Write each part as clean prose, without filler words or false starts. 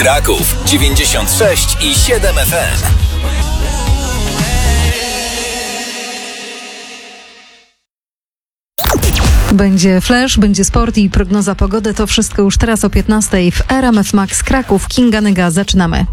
Kraków 96,7 FM. Będzie flash, będzie sport i prognoza pogody. To wszystko już teraz o 15:00 w RMF Max Kraków. Kinga Nyga, zaczynamy.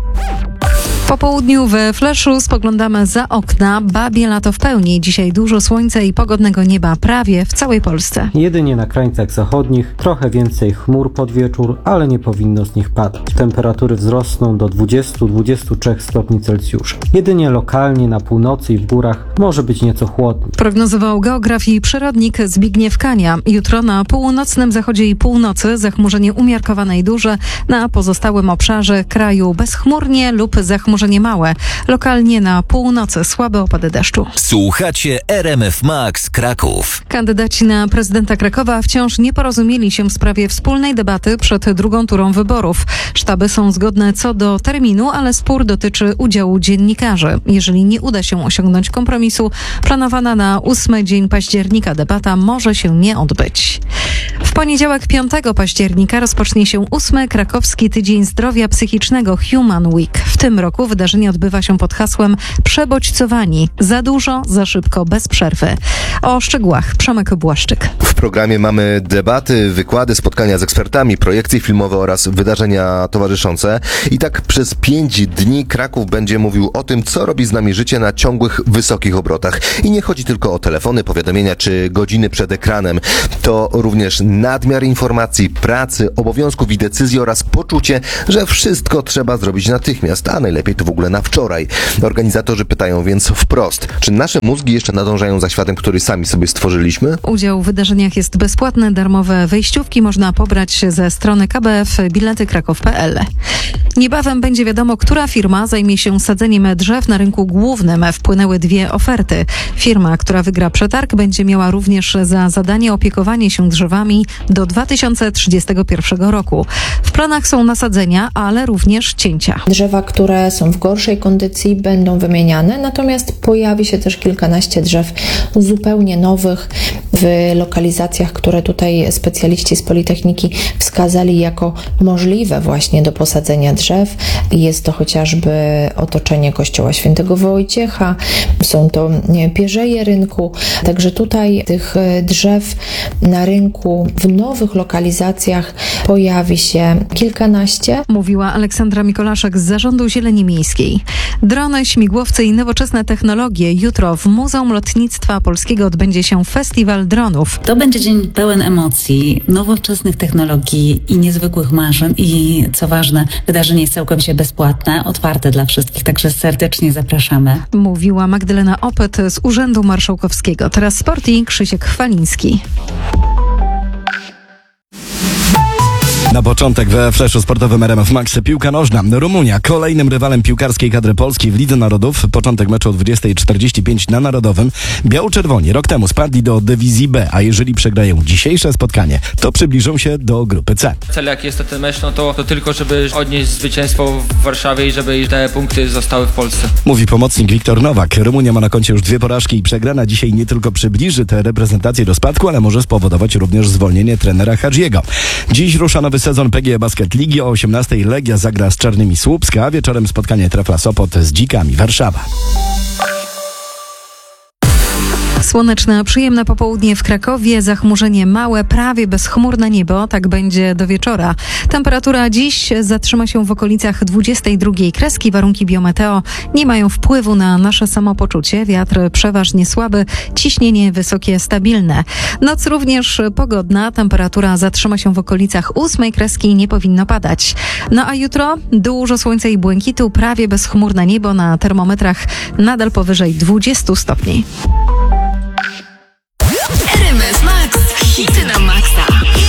Po południu we Flashu spoglądamy za okna. Babie lato w pełni. Dzisiaj dużo słońca i pogodnego nieba prawie w całej Polsce. Jedynie na krańcach zachodnich trochę więcej chmur pod wieczór, ale nie powinno z nich padać. Temperatury wzrosną do 20-23 stopni Celsjusza. Jedynie lokalnie na północy i w górach może być nieco chłodniej. Prognozował geograf i przyrodnik Zbigniew Kania. Jutro na północnym zachodzie i północy zachmurzenie umiarkowane i duże. Na pozostałym obszarze kraju bezchmurnie lub zachmurzenie małe. Lokalnie na północy słabe opady deszczu. Słuchacie RMF Max Kraków. Kandydaci na prezydenta Krakowa wciąż nie porozumieli się w sprawie wspólnej debaty przed drugą turą wyborów. Sztaby są zgodne co do terminu, ale spór dotyczy udziału dziennikarzy. Jeżeli nie uda się osiągnąć kompromisu, planowana na 8 dzień października debata może się nie odbyć. W poniedziałek 5 października rozpocznie się 8. Krakowski Tydzień Zdrowia Psychicznego Human Week. W tym roku wydarzenie odbywa się pod hasłem Przebodźcowani. Za dużo, za szybko, bez przerwy. O szczegółach Przemek Błaszczyk. W programie mamy debaty, wykłady, spotkania z ekspertami, projekcje filmowe oraz wydarzenia towarzyszące. I tak przez 5 dni Kraków będzie mówił o tym, co robi z nami życie na ciągłych, wysokich obrotach. I nie chodzi tylko o telefony, powiadomienia czy godziny przed ekranem. To również nadmiar informacji, pracy, obowiązków i decyzji oraz poczucie, że wszystko trzeba zrobić natychmiast, a najlepiej to w ogóle na wczoraj. Organizatorzy pytają więc wprost, czy nasze mózgi jeszcze nadążają za światem, który sami sobie stworzyliśmy? Udział w wydarzeniach jest bezpłatny, darmowe wejściówki można pobrać ze strony KBF bilety.kraków.pl. Niebawem będzie wiadomo, która firma zajmie się sadzeniem drzew na rynku głównym. Wpłynęły 2 oferty. Firma, która wygra przetarg, będzie miała również za zadanie opiekowanie się drzewami do 2031 roku. W planach są nasadzenia, ale również cięcia. Drzewa, które są w gorszej kondycji, będą wymieniane, natomiast pojawi się też kilkanaście drzew zupełnie nowych w lokalizacjach, które tutaj specjaliści z Politechniki wskazali jako możliwe właśnie do posadzenia drzew. Jest to chociażby otoczenie kościoła Świętego Wojciecha, są to pierzeje rynku, także tutaj tych drzew na rynku w nowych lokalizacjach pojawi się kilkanaście. Mówiła Aleksandra Mikolaszek z Zarządu Zieleni Miejskiej. Drony, śmigłowce i nowoczesne technologie. Jutro w Muzeum Lotnictwa Polskiego odbędzie się Festiwal Dronów. To będzie dzień pełen emocji, nowoczesnych technologii i niezwykłych marzeń i co ważne, wydarzenie jest całkowicie bezpłatne, otwarte dla wszystkich, także serdecznie zapraszamy. Mówiła Magdalena Opyt z Urzędu Marszałkowskiego. Teraz sport i Krzysiek Chwaliński. Na początek we Flashu sportowym RMF Max piłka nożna. Rumunia kolejnym rywalem piłkarskiej kadry Polski w Lidze Narodów. Początek meczu o 20:45 na Narodowym. Biało-czerwoni rok temu spadli do dywizji B, a jeżeli przegrają dzisiejsze spotkanie, to przybliżą się do grupy C. Cel jaki jest ten mecz, to tylko żeby odnieść zwycięstwo w Warszawie i żeby te punkty zostały w Polsce. Mówi pomocnik Wiktor Nowak. Rumunia ma na koncie już 2 porażki i przegrana dzisiaj nie tylko przybliży tę reprezentację do spadku, ale może spowodować również zwolnienie trenera Hadżiego. Dziś rusza nowy sezon PGE Basket Ligi. O 18:00 Legia zagra z Czarnymi Słupska, a wieczorem spotkanie Trefla Sopot z Dzikami Warszawa. Słoneczne, przyjemne popołudnie w Krakowie, zachmurzenie małe, prawie bezchmurne niebo, tak będzie do wieczora. Temperatura dziś zatrzyma się w okolicach 22 kreski. Warunki biometeo nie mają wpływu na nasze samopoczucie. Wiatr przeważnie słaby, ciśnienie wysokie, stabilne. Noc również pogodna, temperatura zatrzyma się w okolicach 8 kreski i nie powinno padać. No a jutro dużo słońca i błękitu, prawie bezchmurne niebo, na termometrach nadal powyżej 20 stopni. RMF Max, hity na maksa.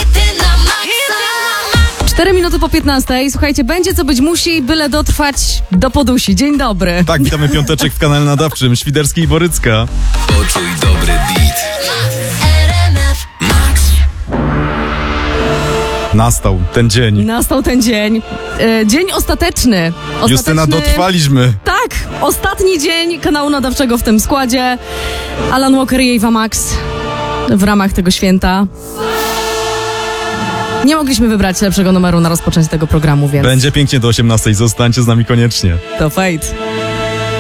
4 minuty po 15:00. Słuchajcie, będzie co być musi, byle dotrwać do Podusi. Dzień dobry. Tak, witamy piąteczek w kanale nadawczym. Świderski i Borycka. Poczuj dobry beat. Nastał ten dzień. Dzień ostateczny. Justyna, dotrwaliśmy. Tak, ostatni dzień kanału nadawczego w tym składzie. Alan Walker i Ewa Max w ramach tego święta. Nie mogliśmy wybrać lepszego numeru na rozpoczęcie tego programu, więc Będzie pięknie do 18. Zostańcie z nami koniecznie. to Fate.